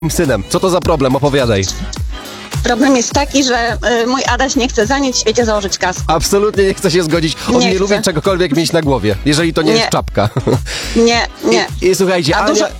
synem. Co to za problem? Opowiadaj. Problem jest taki, że mój Adaś nie chce za nic w świecie założyć kasku. Absolutnie nie chcę się zgodzić. On nie Nie lubi chcę. czegokolwiek mieć na głowie, jeżeli to nie Nie. jest czapka. Nie. I słuchajcie, A Ania, dużo-